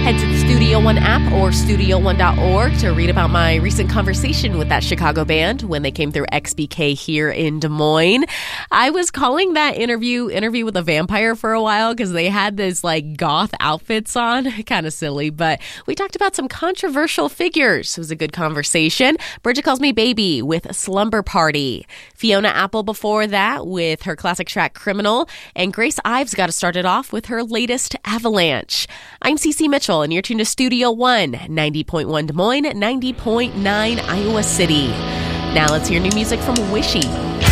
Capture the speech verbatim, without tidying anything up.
Head to the Studio One app or studio one dot org to read about my recent conversation with that Chicago band when they came through X B K here in Des Moines. I was calling that interview Interview with a Vampire for a while because they had this like goth outfits on. Kind of silly, but we talked about some controversial figures. It was a good conversation. Bridget Calls Me Baby with Slumber Party. Fiona Apple before that with her classic track Criminal. And Grace Ives got us started off with her latest Avalanche. I'm Cece Mitchell, and you're tuned to Studio One, ninety point one Des Moines, ninety point nine Iowa City. Now let's hear new music from Wishy.